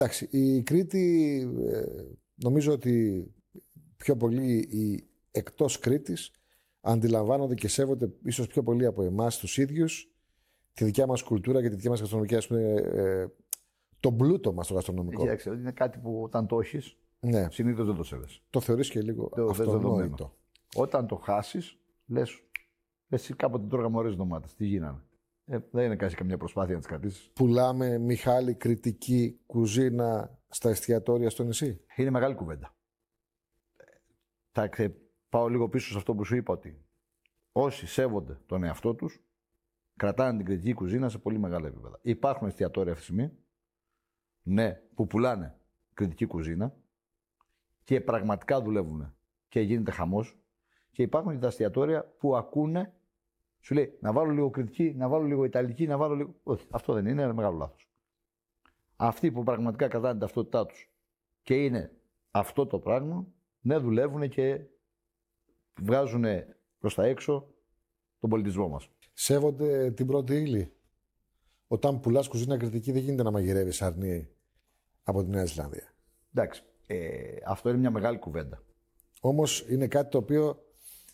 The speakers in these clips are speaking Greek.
Εντάξει, η Κρήτη νομίζω ότι πιο πολύ οι εκτός Κρήτης αντιλαμβάνονται και σέβονται ίσως πιο πολύ από εμάς τους ίδιους τη δικιά μας κουλτούρα και τη δικιά μας γαστρονομική, ας πούμε, τον πλούτο μας το γαστρονομικό. Κοίταξε, είναι κάτι που όταν το έχεις, Ναι. συνήθως δεν το σέβεσαι. Το θεωρείς και λίγο αυτονόητο. Όταν το χάσεις, λες, εσύ κάποτε τρώγαμε ωραίες ντομάτες, τι γίνανε. Δεν είναι κάνει καμιά προσπάθεια να τις κρατήσεις. Πουλάμε, Μιχάλη, κρητική κουζίνα στα εστιατόρια στο νησί. Είναι μεγάλη κουβέντα. Θα πάω λίγο πίσω σε αυτό που σου είπα, ότι όσοι σέβονται τον εαυτό τους, κρατάνε την κριτική κουζίνα σε πολύ μεγάλα επίπεδα. Υπάρχουν εστιατόρια αυτή τη στιγμή, ναι, που πουλάνε κριτική κουζίνα και πραγματικά δουλεύουν και γίνεται χαμός. Και υπάρχουν και τα εστιατόρια που ακούνε, σου λέει να βάλω λίγο κριτική, να βάλω λίγο ιταλική, να βάλω λίγο. Όχι, αυτό δεν είναι ένα μεγάλο λάθος. Αυτοί που πραγματικά κρατάνε την ταυτότητά τους και είναι αυτό το πράγμα, ναι, δουλεύουν και βγάζουν προς τα έξω τον πολιτισμό μας. Σέβονται την πρώτη ύλη. Όταν πουλάς κουζίνα κριτική, δεν γίνεται να μαγειρεύεις αρνί από τη Νέα Ζηλανδία. Εντάξει, αυτό είναι μια μεγάλη κουβέντα. Όμως είναι κάτι το οποίο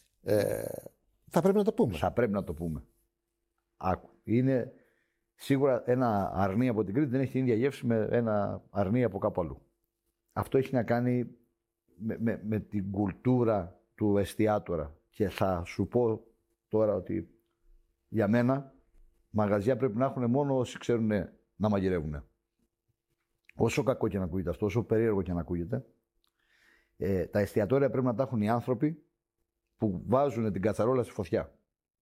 θα πρέπει να το πούμε. Θα πρέπει να το πούμε. Είναι σίγουρα ένα αρνί από την Κρήτη δεν έχει την ίδια γεύση με ένα αρνί από κάπου αλλού. Αυτό έχει να κάνει με την κουλτούρα του εστιατόρα. Και θα σου πω τώρα ότι για μένα μαγαζιά πρέπει να έχουν μόνο όσοι ξέρουν να μαγειρεύουν. Όσο κακό και να ακούγεται αυτό, όσο περίεργο και να ακούγεται, τα εστιατόρια πρέπει να τα έχουν οι άνθρωποι που βάζουν την κατσαρόλα στη φωτιά.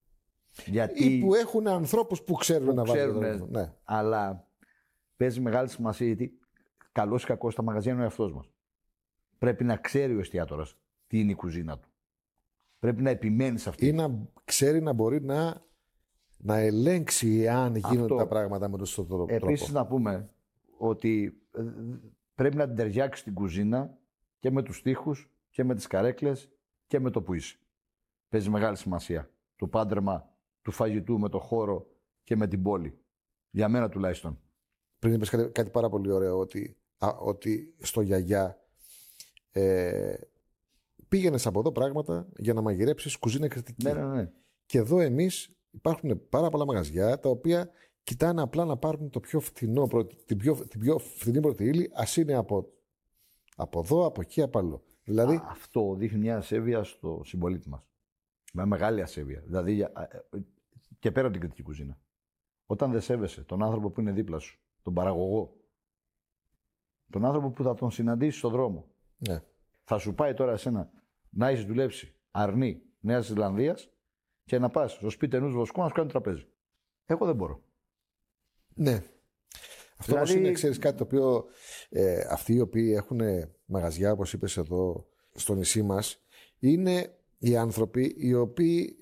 Ή που έχουν ανθρώπους που ξέρουν να βάζουν. Ναι. Αλλά παίζει μεγάλη σημασία, γιατί καλός ή κακός τα μαγαζιά είναι ο εαυτός μας. Πρέπει να ξέρει ο εστιατόρας τι είναι η κουζίνα του. Πρέπει να επιμένει σε αυτή. Ή να ξέρει να μπορεί να ελέγξει εάν γίνονται τα πράγματα με τον σωστό τρόπο. Επίσης να πούμε ότι πρέπει να την ταιριάξει την κουζίνα και με τους τοίχους και με τις καρέκλες και με το που είσαι. Παίζει μεγάλη σημασία το πάντρεμα του φαγητού με το χώρο και με την πόλη. Για μένα τουλάχιστον. Πριν είπες κάτι πάρα πολύ ωραίο, ότι στο γιαγιά πήγαινες από εδώ πράγματα για να μαγειρέψεις κουζίνα κριτική. Ναι. Και εδώ εμείς υπάρχουν πάρα πολλά μαγαζιά τα οποία κοιτάνε απλά να πάρουν το πιο φτηνό, την πιο φθηνή πρώτη ύλη, ας είναι από εδώ, από εκεί, από αλλού. Δηλαδή, αυτό δείχνει μια ασέβεια στο συμπολίτη μας. Μια μεγάλη ασέβεια. Δηλαδή και πέρα από την κριτική κουζίνα. Όταν δεν σέβεσαι τον άνθρωπο που είναι δίπλα σου, τον παραγωγό, τον άνθρωπο που θα τον συναντήσει στον δρόμο, ναι. Θα σου πάει τώρα εσένα να έχεις δουλέψει αρνί Νέας Ζηλανδίας και να πας στο σπίτι ενός βοσκού να σου κάνει τραπέζι. Εγώ δεν μπορώ. Ναι. Αυτό δηλαδή... όμως είναι, ξέρεις, κάτι το οποίο αυτοί οι οποίοι έχουν μαγαζιά, όπως είπες εδώ στο νησί μας, είναι οι άνθρωποι οι οποίοι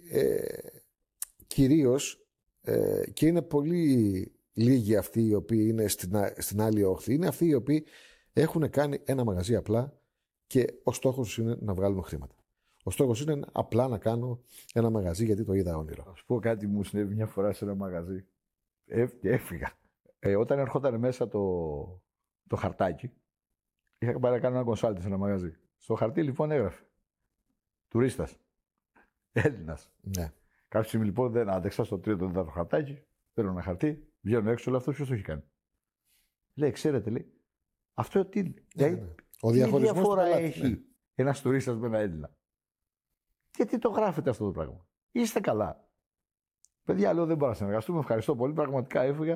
κυρίως και είναι πολύ λίγοι αυτοί οι οποίοι είναι στην άλλη όχθη, είναι αυτοί οι οποίοι έχουν κάνει ένα μαγαζί απλά και ο στόχος είναι να βγάλουν χρήματα. Ο στόχος είναι απλά να κάνω ένα μαγαζί γιατί το είδα όνειρο. Θα σου πω κάτι μου συνέβη μια φορά σε ένα μαγαζί. Έφυγα. Όταν ερχόταν μέσα το χαρτάκι, είχα πάει να κάνω ένα κονσάλτι σε ένα μαγαζί. Στο χαρτί λοιπόν έγραφε τουρίστας. Έλληνας. Ναι. Κάποια στιγμή λοιπόν δεν άντεξα στο τρίτο τέταρτο χαρτάκι. Παίρνω ένα χαρτί, βγαίνω έξω, όλο αυτό ποιος το έχει κάνει. Λέει, ξέρετε, λέει, αυτό τι είναι. Ναι. Ο τι διαχωρισμός διαφορά έχει ένας τουρίστας με ένα Έλληνα. Γιατί το γράφετε αυτό το πράγμα. Είστε καλά. Παιδιά, λέω, δεν μπορώ να συνεργαστούμε. Ευχαριστώ πολύ. Πραγματικά έφυγα.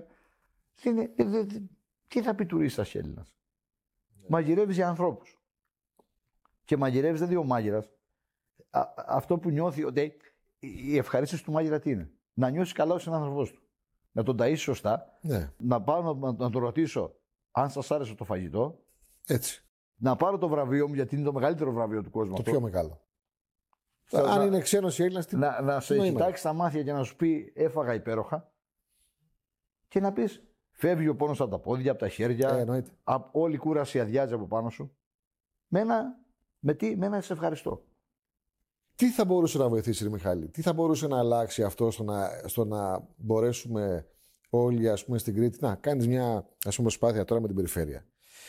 Τι θα πει τουρίστας και Έλληνας. Μαγειρεύεις για ανθρώπους. Και μαγειρεύεις δεν είναι ο μάγειρας. Αυτό που νιώθει ότι η ευχαρίστηση του μάγειρα τι είναι. Να νιώσει καλά ως έναν άνθρωπος του. Να τον ταΐσει σωστά. Ναι. Να πάω να τον ρωτήσω αν σας άρεσε το φαγητό. Έτσι. Να πάρω το βραβείο μου, γιατί είναι το μεγαλύτερο βραβείο του κόσμου. Το πιο μεγάλο. Αν είναι ξένος ή Έλληνας, να σε κοιτάξει στα μάτια και να σου πει έφαγα υπέροχα. Και να πεις φεύγει ο πόνος από τα πόδια, από τα χέρια. Όλη η κούραση αδειάζει από πάνω σου. Με ένα σε ευχαριστώ. Τι θα μπορούσε να βοηθήσει, Μιχάλη, τι θα μπορούσε να αλλάξει αυτό στο να μπορέσουμε όλοι, ας πούμε, στην Κρήτη να κάνεις μια, ας πούμε, προσπάθεια τώρα με την περιφέρεια.